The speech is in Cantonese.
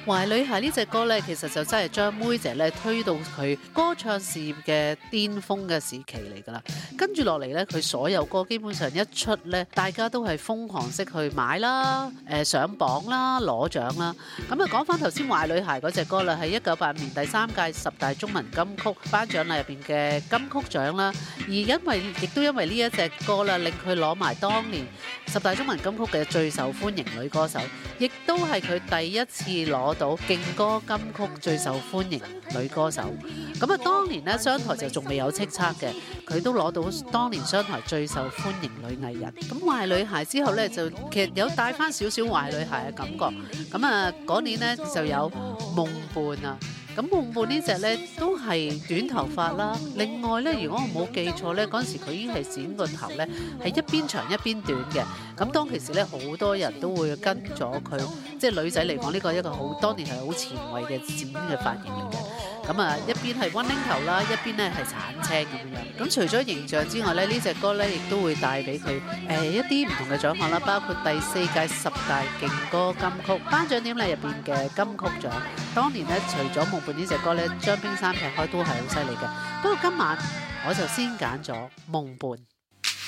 壞女孩呢隻歌呢，其實就真係將妹姐呢推到佢歌唱事業嘅巔峰嘅時期嚟㗎啦。跟住落嚟呢，佢所有歌基本上一出呢，大家都係瘋狂式去買啦、上榜啦、攞獎啦。咁啊，講翻頭先壞女孩嗰隻歌啦，係1985年第3屆10大中文金曲頒獎禮入邊嘅金曲獎啦。而亦都因為呢一隻歌啦，令佢攞埋當年10大中文金曲嘅最受歡迎女歌手，亦都係佢第一次攞到勁歌金曲最受歡迎女歌手。咁啊，當年呢，商台就仲未有叱咤嘅，佢都攞到當年商台最受歡迎女藝人。咁壞女孩之後呢，就其實有帶翻少少壞女孩嘅感覺。咁啊，嗰年呢，就有夢伴啊。咁夢伴呢隻呢，都係短頭髮啦。另外呢，如果我冇記錯呢，嗰陣時佢已經係剪個頭呢，係一邊長一邊短嘅。咁當其時呢，好多人都會跟咗佢，即係女仔嚟講，呢個一個好當年係好前衛嘅剪嘅髮型嚟嘅。咁啊，一邊係溫鈴頭啦，一邊咧係橙青咁樣。咁除咗形象之外咧，呢隻歌咧亦都會帶俾佢一啲唔同嘅獎項啦，包括第4屆10大勁歌金曲頒獎典禮入邊嘅金曲獎。當年咧，除咗夢伴呢隻歌咧，將冰山劈開都係好犀利嘅。不過今晚我就先揀咗夢伴。